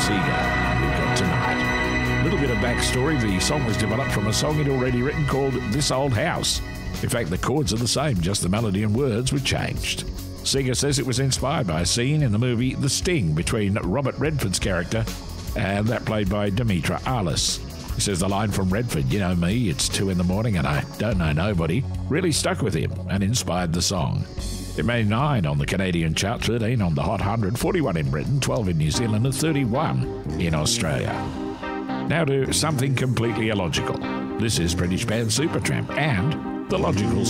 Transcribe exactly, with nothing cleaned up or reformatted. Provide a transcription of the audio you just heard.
Seeger. We've got Tonight. A little bit of backstory. The song was developed from a song he'd already written called This Old House. In fact, the chords are the same, just the melody and words were changed. Seeger says it was inspired by a scene in the movie The Sting between Robert Redford's character and that played by Demetra Arliss. He says the line from Redford, "You know me, it's two in the morning and I don't know nobody," really stuck with him and inspired the song. It made nine on the Canadian chart, thirteen on the Hot one hundred, forty-one in Britain, twelve in New Zealand and thirty-one in Australia. Now to something completely illogical. This is British band Supertramp and The Logical